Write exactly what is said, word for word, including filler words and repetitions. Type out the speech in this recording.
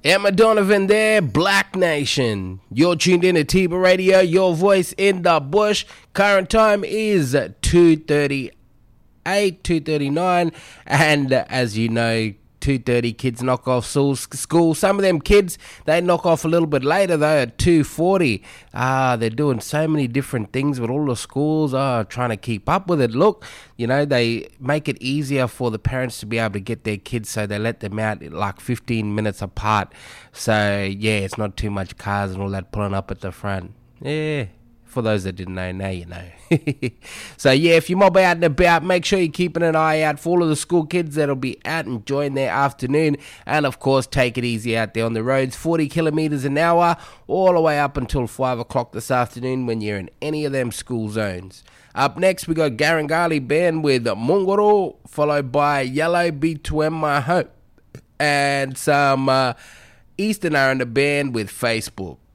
Emma Donovan there, Black Nation. You're tuned in to Tiba Radio, your voice in the bush. Current time is two thirty-eight, two thirty-nine, and uh, as you know, two thirty kids knock off school. Some of them kids, they knock off a little bit later though at two forty. Ah, they're doing so many different things with all the schools, ah, trying to keep up with it. Look, you know, they make it easier for the parents to be able to get their kids, so they let them out like fifteen minutes apart. So yeah, it's not too much cars and all that pulling up at the front. Yeah. For those that didn't know, now you know. So yeah, if you mob out and about, make sure you're keeping an eye out for all of the school kids that'll be out enjoying their afternoon. And of course, take it easy out there on the roads, forty kilometres an hour, all the way up until five o'clock this afternoon when you're in any of them school zones. Up next, we got Garangali Band with Mungoro, followed by Yellow Between My Hope, and some uh, Eastern R and B Band with Facebook.